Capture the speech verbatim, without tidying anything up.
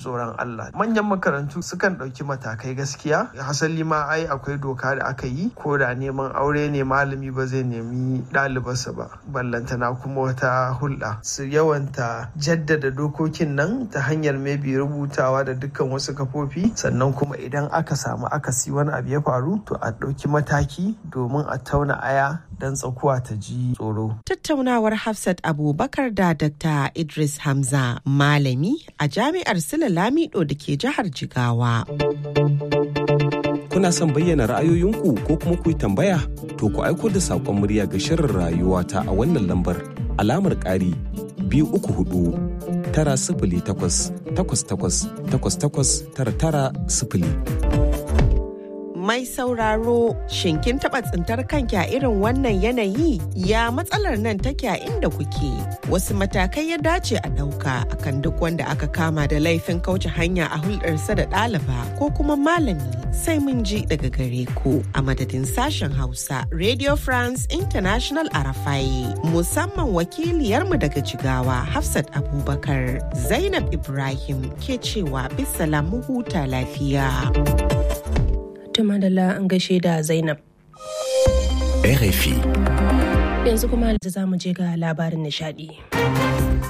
tsoron Allah. Manyan makarantu sukan ɗauki matakai gaskiya, hasali ma ai akwai doka da aka yi ko da neman aure ne malami ba zai nemi ɗalibarsa ba, ballantana kuma wata hulɗa. Su yawanta jaddada dokokin nan ta hanyar maybe rubutawa da dukkan wasu kafofi, sannan kuma idan aka samu akasi wani abu ya faru to a ɗauki mataki domin a tauna aya don tsakuwa ta ji tsoro. Tattaunawar Hafsat Abubakar da Dakta Idris Hamza, malami a Jami'ar Sule Lamido da ke jihar Jigawa. Kuna son bayyana ra'ayoyinku ko kuma ku yi tambaya? To ku aiko da saƙon murya ga shirin rayuwata a wannan lambar alamar ƙari biyu uku hudu tara sifili takwas takwas takwas takwas takwas tara tara sifili. Mai sauraro, shin kin taɓa tsintar kanki a irin wannan yanayi? Ya matsalar nan take a inda kuke? Wasu matakai ya dace a ɗauka akan duk wanda aka kama da laifin kauce hanya a hulɗarsa da ɗaliba ko kuma malami? Sai mun ji daga gare ku a madadin sashen Hausa Radio France International Arafai, musamman wakiliyarmu daga Jigawa Hafsat Abubakar. Zainab Ibrahim ke cewa bisalam mu huta lafiya. Madalla an gaishe da Zainab. R F I. Yanzu kuma za mu je ga labarin nishadi.